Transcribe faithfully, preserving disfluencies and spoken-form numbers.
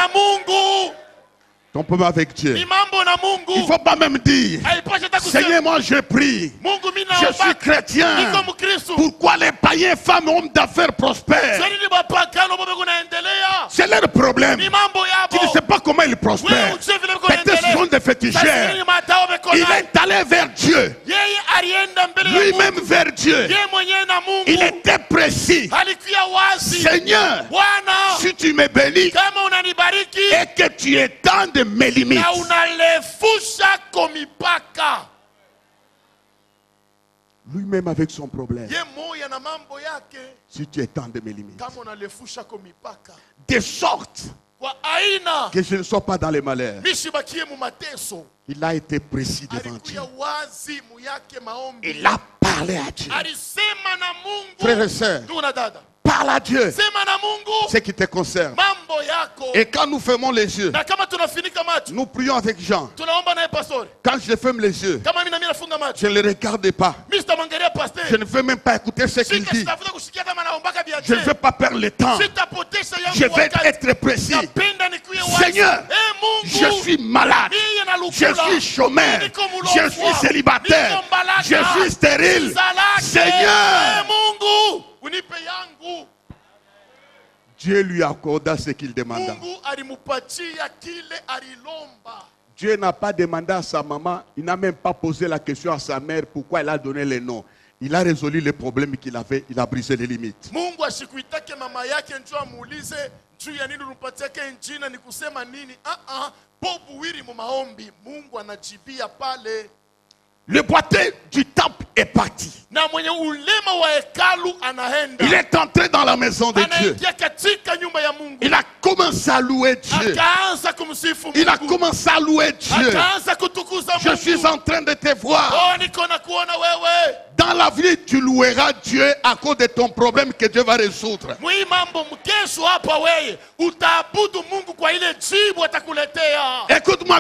na Mungu. Ton problème avec Dieu. Ni mambo na Mungu. Il ne faut pas même dire, Haipaswi hata kusema, Seigneur, moi je prie. Mungu mimi Je suis naomba. chrétien. Niko Mkristo. Pourquoi les païens, femmes, hommes d'affaires prospèrent? Swali ni bapagano bobe kunaendelea. C'est leur problème. Ni mambo Tu ne yabo. sais pas comment ils prospèrent. Peut-être ce sont des féticheurs. Il est allé vers Dieu. Yeye alienda mbele ya Lui-même Mungu. vers Dieu. Yeye mwenyewe na Mungu. Il était précis. Alikuwa wazi. Seigneur, Bwana, si tu me bénis kama unanibariki et que tu étendes mes limites, na unalefusha komipaka. lui-même avec son problème, Ye moya na mambo yake. si tu étendes mes limites, Kama unalefusha komipaka. de sorte Kwa aina que je ne sois pas dans les malheurs. mishibakie mu mateso. Il a été précis devant Dieu. Alikuwa wazi mu yake maombi. Il a parlé à Dieu. Alisema na Mungu. Frères et sœurs, Ndugu na dada. parle à Dieu. Sema na Mungu. Ce qui te concerne. Mambo yako. Et quand nous fermons les yeux, Na kama tunafinika macho. nous prions avec Jean. Tunaomba naye pastori. Quand je ferme les yeux, Kama mimi na mimi nafunga macho. je ne les regarde pas. Mimi sitamwangalia pastori. Je ne veux même pas écouter ce qu'il Sita dit. sitafuta kusikia kama naombaka bia Je ne veux pas perdre le temps. Sitapotesha yangu Je vais wakati. être précis. Napenda nikuwe wazi. Seigneur, Eh, Mungu. je suis malade. Mimi na Je lukula. suis chômeur. Niko mulofwa. Je suis célibataire. Niko mbalaka. Je suis stérile. Zalake. Eh, Seigneur, Mungu, unipe yangu. Dieu lui accorda ce qu'il demanda. Mungu alimupatia kile alilomba. Dieu n'a pas demandé à sa maman, il n'a même pas posé la question à sa mère pourquoi elle a donné les noms. Il a résolu les problèmes qu'il avait, il a brisé les limites. Mungu ashikuitake mama yake njoo amuulize juu ya nini ulimpatia jina ni kusema nini? Ah ah, bobu wiri mu maombi. Mungu anajibia pale. Le boiteux du temple est parti. Na mwenye ulema wa hekalu anaenda. Il est entré dans la maison de Dieu. Anaingia katika nyumba ya Mungu. Il a commencé à louer Dieu. Akaanza kumsifu Mungu. Il a commencé à louer Dieu. Akaanza kutukuza Mungu. Je suis en train de te voir. Oh, niko na kuona wewe. Dans la vie, tu loueras Dieu à cause de ton problème que Dieu va résoudre. Mwi mambo mkesho hapa wewe utaabudu Mungu kwa ile jibu atakuletea. Écoute-moi